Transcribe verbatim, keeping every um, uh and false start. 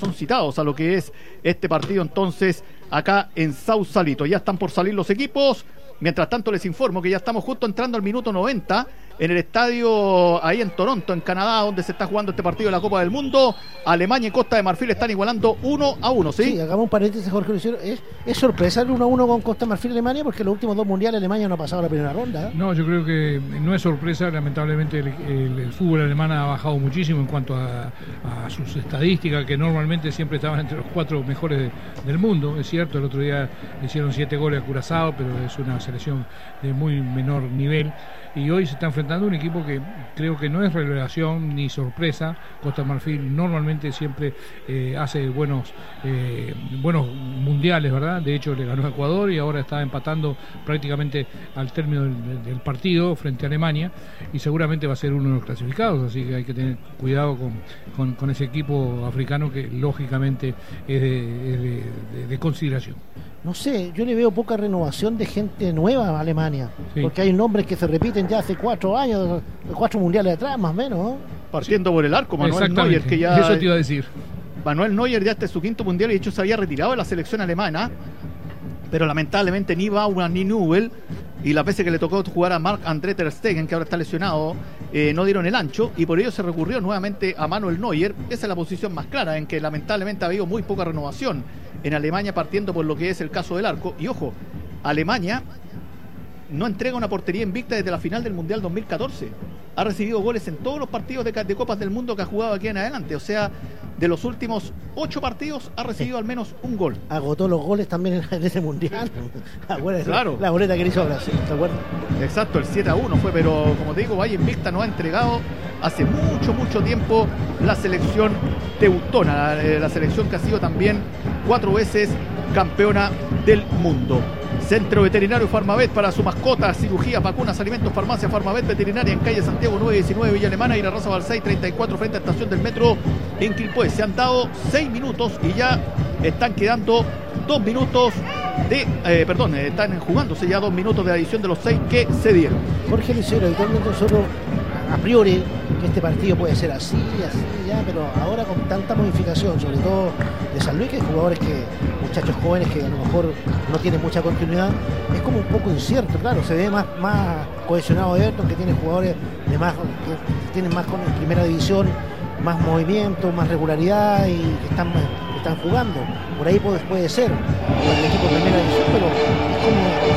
son citados a lo que es este partido entonces acá en Sausalito. Ya están por salir los equipos. Mientras tanto les informo que ya estamos justo entrando al minuto noventa en el estadio ahí en Toronto, en Canadá, donde se está jugando este partido de la Copa del Mundo. Alemania y Costa de Marfil están igualando uno a uno, ¿sí? Sí, hagamos un paréntesis, Jorge Lucero. Es, es sorpresa el uno a uno con Costa de Marfil y Alemania, porque los últimos dos mundiales Alemania no ha pasado la primera ronda, ¿eh? No, yo creo que no es sorpresa. Lamentablemente el, el, el fútbol alemán ha bajado muchísimo en cuanto a, a sus estadísticas, que normalmente siempre estaban entre los cuatro mejores de, del mundo. Es cierto, el otro día hicieron siete goles a Curazao, pero es una selección de muy menor nivel. Y hoy se está enfrentando a un equipo que creo que no es revelación ni sorpresa. Costa de Marfil normalmente siempre eh, hace buenos eh, buenos mundiales, ¿verdad? De hecho le ganó a Ecuador y ahora está empatando prácticamente al término del, del partido frente a Alemania, y seguramente va a ser uno de los clasificados, así que hay que tener cuidado con, con, con ese equipo africano que lógicamente es de, es de, de, de consideración. No sé, yo le veo poca renovación de gente nueva a Alemania, sí, porque hay nombres que se repiten ya hace cuatro años, cuatro mundiales atrás, más o menos, ¿no? Partiendo por el arco, Manuel Neuer, que ya... Eso te iba a decir. Manuel Neuer ya este es su quinto mundial y de hecho se había retirado de la selección alemana, pero lamentablemente ni Bauer ni Nübel, y la veces que le tocó jugar a Marc-André ter Stegen, que ahora está lesionado, eh, no dieron el ancho, y por ello se recurrió nuevamente a Manuel Neuer. Esa es la posición más clara, en que lamentablemente ha habido muy poca renovación en Alemania, partiendo por lo que es el caso del arco. Y ojo, Alemania no entrega una portería invicta desde la final del Mundial dos mil catorce. Ha recibido goles en todos los partidos de, de Copas del Mundo que ha jugado aquí en adelante. O sea, de los últimos ocho partidos ha recibido al menos un gol. Agotó los goles también en ese Mundial. Claro. La boleta que le hizo a Brasil, ¿te acuerdas? Exacto, el siete a uno fue, pero como te digo, Valle Invicta no ha entregado hace mucho, mucho tiempo la selección teutona, la, la selección que ha sido también cuatro veces campeona del mundo. Centro Veterinario Farmavet para su mascota, cirugías, vacunas, alimentos, farmacia Farmavet Veterinaria en calle Santiago nueve diecinueve, Villa Alemana, y la Raza Balsay treinta y cuatro, frente a Estación del Metro en Quilpué. Se han dado seis minutos y ya están quedando dos minutos de, eh, perdón, están jugándose ya dos minutos de adición de los seis que se dieron. Jorge Lucero, habitualmente nosotros a priori que este partido puede ser así, así, ya, pero ahora con tanta modificación, sobre todo de San Luis, que hay jugadores que, muchachos jóvenes que a lo mejor no tienen mucha continuidad, es como un poco incierto. Claro, se ve más, más cohesionado Everton, que tiene jugadores de más, que tienen más con en primera división, más movimiento, más regularidad y que están, están jugando. Por ahí puede, puede ser el equipo de primera división, pero es como